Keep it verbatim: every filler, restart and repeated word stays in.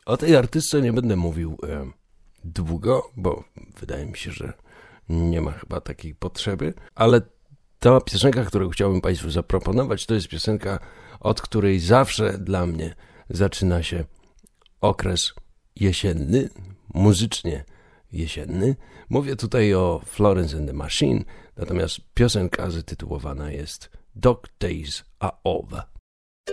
O tej artystce nie będę mówił e, długo, bo wydaje mi się, że nie ma chyba takiej potrzeby, ale ta piosenka, którą chciałbym Państwu zaproponować, to jest piosenka, od której zawsze dla mnie zaczyna się okres jesienny, muzycznie jesienny. Mówię tutaj o Florence and the Machine, natomiast piosenka zatytułowana jest Dog Days Are Over.